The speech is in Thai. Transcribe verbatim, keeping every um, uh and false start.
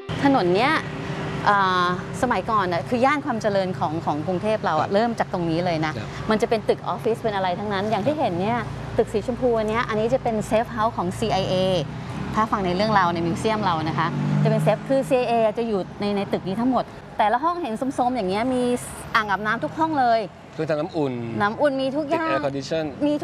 ถนนเนี้ยสมัยก่อนน่ะคือย่านความเจริญของของกรุงเทพเราอะเริ่มจากตรงนี้เลยนะมันจะเป็นตึกออฟฟิศเป็นอะไรทั้งนั้นอย่างที่เห็นเนี่ยตึกสีชมพูอันนี้อันนี้จะเป็นเซฟเฮาส์ของ ซี ไอ เอ ถ้าฟังในเรื่องราวในมิวเซียมเรานะคะจะเป็นเซฟคือ ซี ไอ เอ จะอยู่ในในตึกนี้ทั้งหมดแต่ละห้องเห็นส้มๆอย่างเงี้ยมีอ่างอาบน้ำทุกห้องเลยเครื่องทำน้ำอุ่นน้ำอุ่นมีทุกอย่างแอร์คอนดิชันมี